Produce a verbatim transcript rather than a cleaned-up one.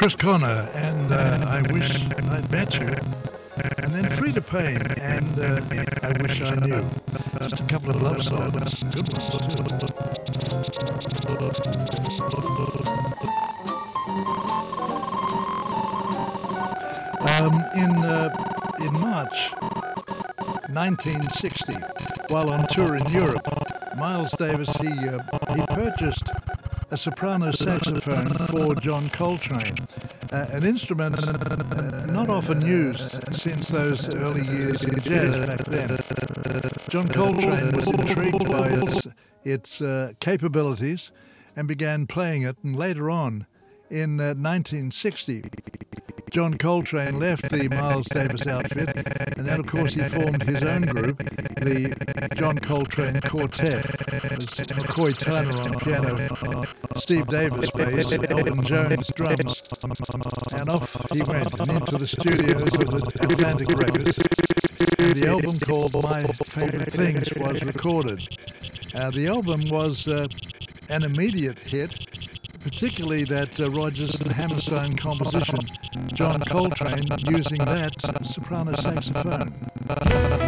Chris Connor and uh, I Wish I'd Met You, and then Frida Payne and uh, I Wish I Knew. Just a couple of love songs, good ones too. Um, in uh, in March nineteen sixty, while on tour in Europe, Miles Davis he uh, he purchased a soprano saxophone for John Coltrane, uh, an instrument uh, not often used since those early years in jazz back then. John Coltrane was intrigued by its its uh, capabilities and began playing it, and later on, in uh, nineteen sixty, John Coltrane left the Miles Davis outfit, and then of course he formed his own group, the John Coltrane Quartet. It was McCoy Tyner on piano, Steve Davis bass, Elvin Jones drums, and off he went and into the studios with Atlantic Records. The album called My Favorite Things was recorded. Uh, the album was uh, an immediate hit, particularly that uh, Rodgers and Hammerstein composition, John Coltrane using that soprano saxophone.